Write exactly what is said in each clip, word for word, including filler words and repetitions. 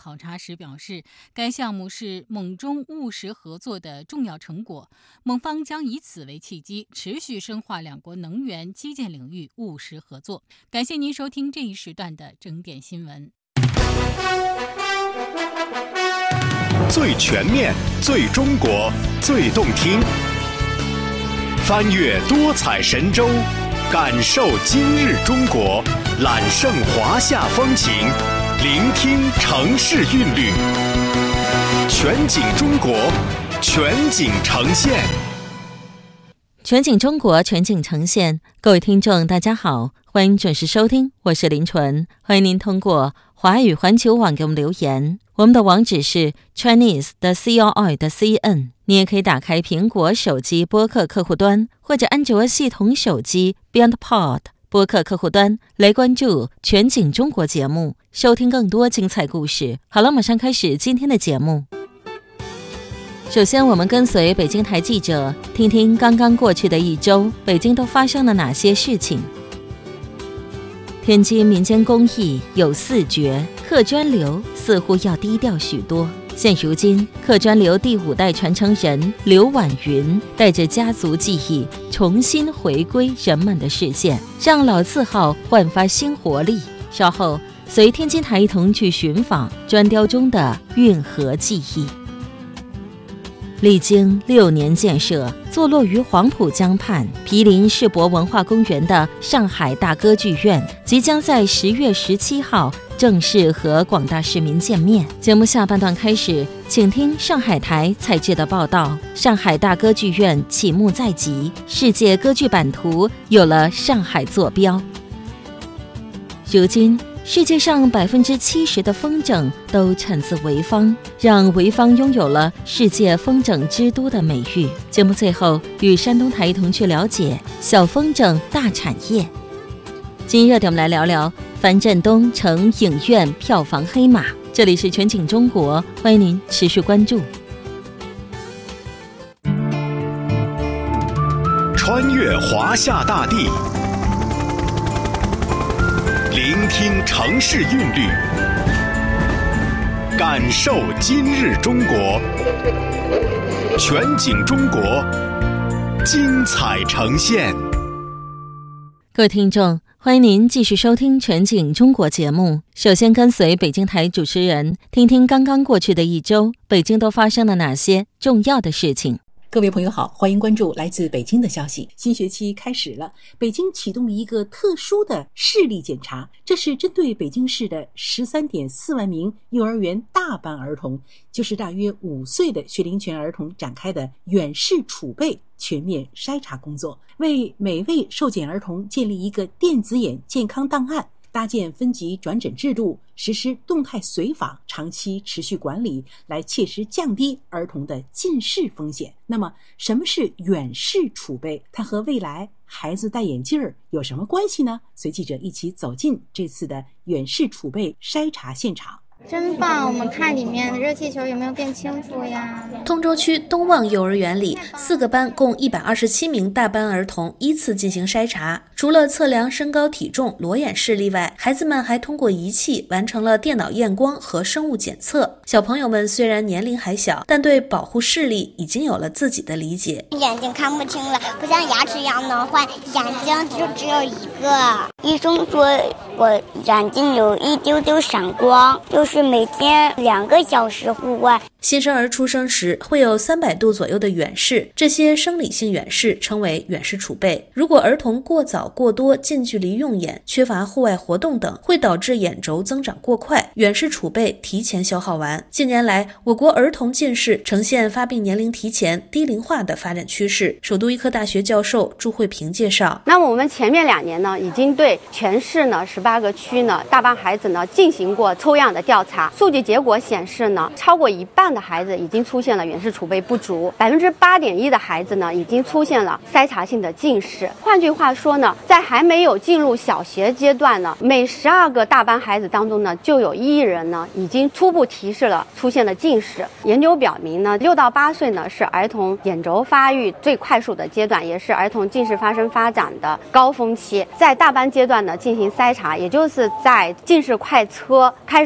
考察时表示，该项目是蒙中务实合作的重要成果，蒙方将以此为契机，持续深化两国能源基建领域务实合作。感谢您收听这一时段的整点新闻。 最全面、最中国、最动听，翻越多彩神州，感受今日中国，揽胜华夏风情，聆听城市韵律，全景中国，全景呈现。 全景中国，全景呈现。各位听众大家好，欢迎准时收听，我是林纯。欢迎您通过华语环球网给我们留言，我们的网址是 Chinese 的 C O I 的 C N。 你也可以打开苹果手机播客客户端，或者安卓系统手机 BeyondPod 播客客户端来关注全景中国节目，收听更多精彩故事。好了，马上开始今天的节目。首先，我们跟随北京台记者，听听刚刚过去的一周，北京都发生了哪些事情。天津民间工艺有四绝，刻砖流似乎要低调许多。现如今，刻砖流第五代传承人刘婉云带着家族技艺，重新回归人们的视线，让老字号焕发新活力。稍后，随天津台一同去寻访砖雕中的运河技艺。历经六年建设，坐落于黄浦江畔、毗邻世博文化公园的上海大歌剧院，即将在十月十七号正式和广大市民见面。节目下半段开始，请听上海台采制的报道。上海大歌剧院启幕在即，世界歌剧版图有了上海坐标。如今，世界上百分之七十的风筝都产自潍坊，让潍坊拥有了世界风筝之都的美誉。节目最后与山东台一同去了解小风筝大产业。今热点我们来聊聊樊振东成影院票房黑马。这里是全景中国，欢迎您持续关注。 穿越华夏大地，聆听城市韵律，感受今日中国，全景中国，精彩呈现。 各位听众，欢迎您继续收听全景中国节目。首先跟随北京台主持人，听听刚刚过去的一周，北京都发生了哪些重要的事情。 各位朋友好，欢迎关注来自北京的消息。新学期开始了，北京启动了一个特殊的视力检查，这是针对北京市的 十三点四万名幼儿园大班儿童，就是大约五岁的学龄前儿童展开的远视储备全面筛查工作，为每位受检儿童建立一个电子眼健康档案，搭建分级转诊制度，实施动态随访、长期持续管理，来切实降低儿童的近视风险。那么，什么是远视储备？它和未来孩子戴眼镜儿有什么关系呢？随记者一起走进这次的远视储备筛查现场。 真棒，我们看里面的热气球有没有变清楚呀？ 通州区东望幼儿园里，四个班共一百二十七名大班儿童依次进行筛查。除了测量身高体重、裸眼视力外，孩子们还通过仪器完成了电脑验光和生物检测。小朋友们虽然年龄还小，但对保护视力已经有了自己的理解。 眼睛看不清了，不像牙齿一样能换，眼睛就只有一个。医生说我眼睛有一丢丢闪光，就是每天两个小时户外。 新生儿出生时会有三百度左右的远视，这些生理性远视称为远视储备。如果儿童过早过多近距离用眼，缺乏户外活动等，会导致眼轴增长过快，远视储备提前消耗完。近年来，我国儿童近视呈现发病年龄提前、低龄化的发展趋势。首都医科大学教授朱慧萍介绍， 那么我们前面两年呢，已经对全市呢十八个区呢大班孩子呢进行过抽样的调查，数据结果显示呢，超过一半的孩子已经出现了远视储备不足，百分之八点一的孩子呢已经出现了筛查性的近视。换句话说呢，在还没有进入小学阶段呢，每十二个大班孩子当中呢，就有一人呢已经初步提示了出现了近视。研究表明呢，六到八岁呢是儿童眼轴发育最快速的阶段，也是儿童近视发生发展的高峰期。在大班阶段呢进行筛查，也就是在近视快车开始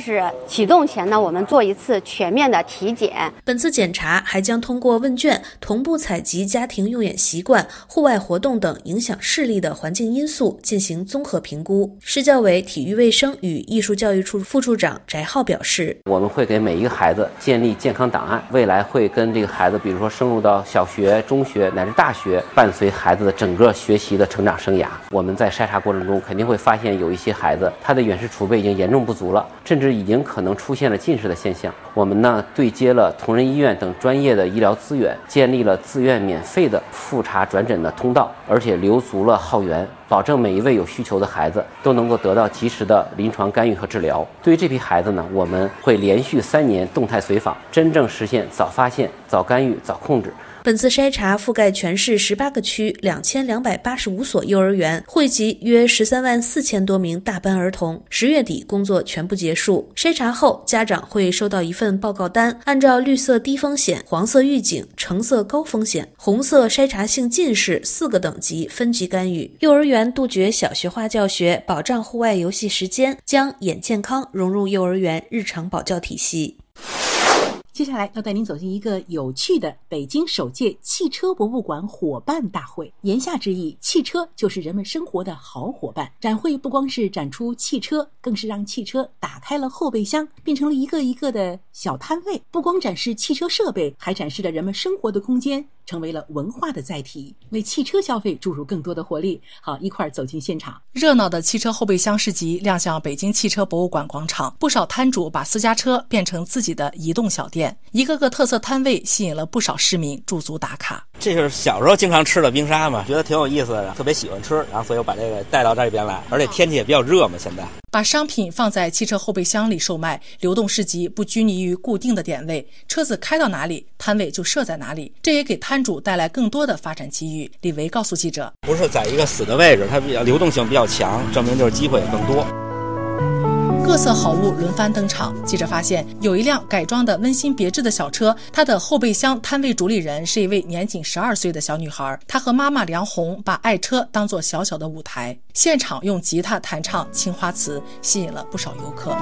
启动前呢，我们做一次全面的体检。 本次检查还将通过问卷同步采集家庭用眼习惯、户外活动等影响视力的环境因素，进行综合评估。市教委体育卫生与艺术教育处副处长翟浩表示， 我们会给每一个孩子建立健康档案，未来会跟这个孩子，比如说升入到小学、中学乃至大学，伴随孩子的整个学习的成长生涯。我们在筛查过程中肯定会发现有一些孩子他的远视储备已经严重不足了，甚至已经可能出现了近视的现象。我们呢对接了同仁医院等专业的医疗资源，建立了自愿免费的复查转诊的通道，而且留足了号源，保证每一位有需求的孩子都能够得到及时的临床干预和治疗。对于这批孩子呢，我们会连续三年动态随访，真正实现早发现、早干预、早控制。 本次筛查覆盖全市十八个区两千两百八十五所幼儿园，惠及约十三万四千多名大班儿童。十月底工作全部结束。筛查后，家长会收到一份报告单，按照绿色低风险、黄色预警、橙色高风险、红色筛查性近视四个等级分级干预。幼儿园杜绝小学化教学，保障户外游戏时间，将眼健康融入幼儿园日常保教体系。 接下来要带您走进一个有趣的北京首届汽车博物馆伙伴大会。言下之意，汽车就是人们生活的好伙伴。展会不光是展出汽车，更是让汽车打开了后备箱，变成了一个一个的小摊位。不光展示汽车设备，还展示了人们生活的空间，成为了文化的载体，为汽车消费注入更多的活力。好，一块儿走进现场。 热闹的汽车后备箱市集亮相北京汽车博物馆广场，不少摊主把私家车变成自己的移动小店，一个个特色摊位吸引了不少市民驻足打卡。 这就是小时候经常吃的冰沙嘛，觉得挺有意思的，特别喜欢吃，然后所以我把这个带到这边来，而且天气也比较热嘛，现在。 把商品放在汽车后备箱里售卖，流动市集不拘泥于固定的点位，车子开到哪里，摊位就设在哪里，这也给摊主带来更多的发展机遇。李维告诉记者， 不是在一个死的位置，它比较流动性比较强，证明就是机会也更多。 各色好物轮番登场，记者发现有一辆改装的温馨别致的小车，它的后备箱摊位主理人是一位年仅十二岁的小女孩，她和妈妈梁红把爱车当作小小的舞台，现场用吉他弹唱青花瓷，吸引了不少游客。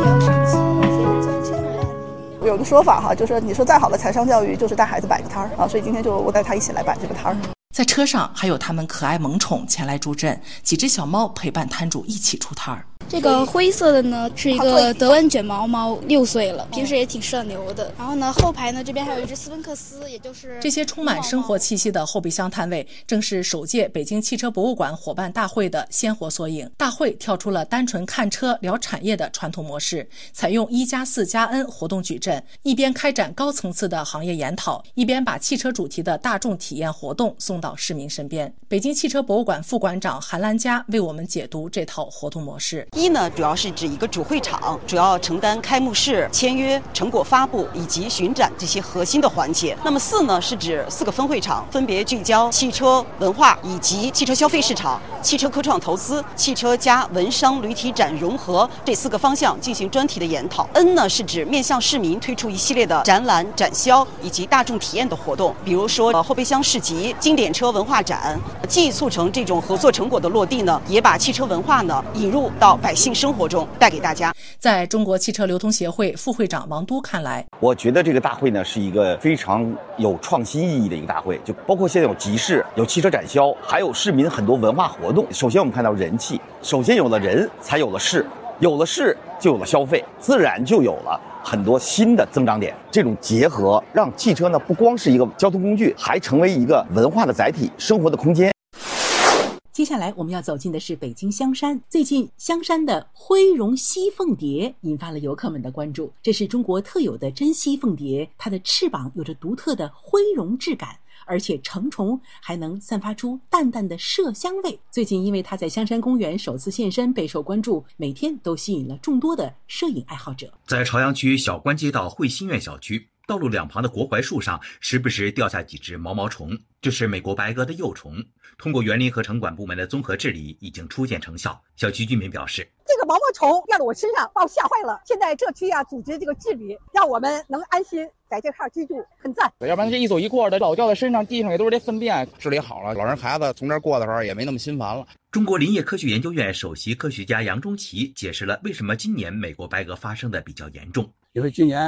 有个说法哈，就是你说再好的财商教育就是带孩子摆个摊儿啊，所以今天就我带他一起来摆这个摊儿。 在车上还有他们可爱萌宠前来助阵，几只小猫陪伴摊主一起出摊儿。 这个灰色的呢是一个德文卷毛猫，六岁了，平时也挺社牛的。然后呢，后排呢这边还有一只斯芬克斯，也就是这些充满生活气息的后备箱摊位，正是首届北京汽车博物馆伙伴大会的鲜活缩影。大会跳出了单纯看车聊产业的传统模式，采用一加四加 N 活动矩阵，一边开展高层次的行业研讨，一边把汽车主题的大众体验活动送到市民身边。北京汽车博物馆副馆长韩兰佳为我们解读这套活动模式。 一呢，主要是指一个主会场，主要承担开幕式、签约、成果发布以及巡展这些核心的环节。那么四呢，是指四个分会场，分别聚焦汽车文化以及汽车消费市场、汽车科创投资、汽车加文商旅体展融合这四个方向进行专题的研讨。N 呢，是指面向市民推出一系列的展览、展销以及大众体验的活动，比如说呃后备箱市集、经典车文化展，既促成这种合作成果的落地呢，也把汽车文化呢引入到百姓生活中，带给大家。 在中国汽车流通协会副会长王都看来， 我觉得这个大会呢是一个非常有创新意义的一个大会，就包括现在有集市、有汽车展销，还有市民很多文化活动。首先我们看到人气，首先有了人，才有了市，有了市就有了消费，自然就有了很多新的增长点。这种结合让汽车呢不光是一个交通工具，还成为一个文化的载体、生活的空间。 接下来我们要走进的是北京香山。最近香山的灰绒西凤蝶引发了游客们的关注。这是中国特有的真西凤蝶，它的翅膀有着独特的灰绒质感，而且成虫还能散发出淡淡的麝香味。最近因为它在香山公园首次现身备受关注，每天都吸引了众多的摄影爱好者。 在朝阳区小关街道汇心苑小区， 道路两旁的国槐树上时不时掉下几只毛毛虫，这是美国白鸽的幼虫。通过园林和城管部门的综合治理，已经初见成效。小区居民表示， 这个毛毛虫掉到我身上，把我吓坏了。现在这区啊，组织这个治理，让我们能安心在这块居住，很赞。 要不然这一走一过的，老掉在身上，地上也都是这粪便。治理好了，老人孩子从这儿过的时候也没那么心烦了。 中国林业科学研究院首席科学家杨中奇解释了为什么今年美国白鸽发生的比较严重。 因为今年